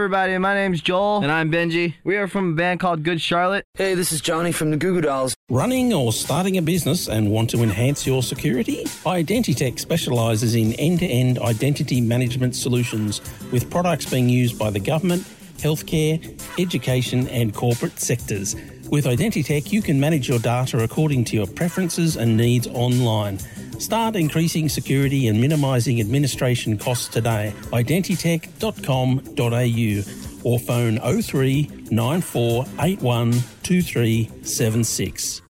everybody. My name's Joel. And I'm Benji. We are from a band called Good Charlotte. Hey, this is Johnny from the Goo Goo Dolls. Running or starting a business and want to enhance your security? Identitech specialises in end-to-end identity management solutions with products being used by the government, healthcare, education and corporate sectors. With Identitech, you can manage your data according to your preferences and needs online. Start increasing security and minimising administration costs today. Identitech.com.au or phone 03 9481 2376.